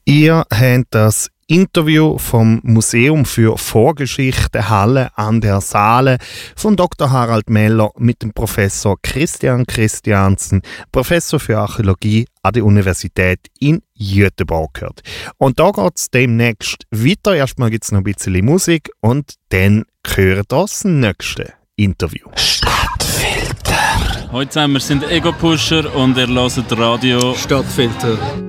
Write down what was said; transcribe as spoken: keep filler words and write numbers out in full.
Ihr habt das Interview vom Museum für Vorgeschichte Halle an der Saale von Doktor Harald Meller mit dem Professor Christian Christiansen, Professor für Archäologie an der Universität in Göteborg gehört. Und da geht es demnächst weiter. Erstmal gibt es noch ein bisschen Musik und dann gehört das nächste Interview. Stadtfilter. Heute zusammen sind Ego Pusher und ihr hört Radio Stadtfilter.